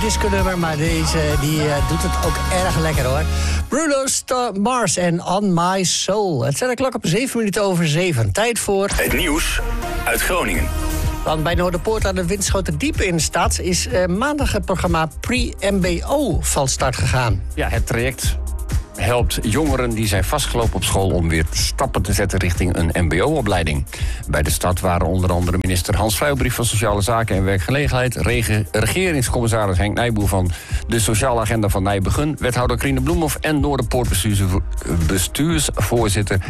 disco-nummer, maar deze doet het ook erg lekker hoor. Bruno Mars en On My Soul. Het zijn de klok op 7:07. Tijd voor... Het nieuws uit Groningen. Want bij Noorderpoort aan de Winschoterdiep in de stad is maandag het programma Pre-MBO van start gegaan. Ja, het traject helpt jongeren die zijn vastgelopen op school om weer stappen te zetten richting een mbo-opleiding. Bij de stad waren onder andere minister Hans Vuijbrief van Sociale Zaken en Werkgelegenheid, regeringscommissaris Henk Nijboer van de Sociale Agenda van Nijbegun, wethouder Krine Bloemhoff en Noorderpoort bestuursvoorzitter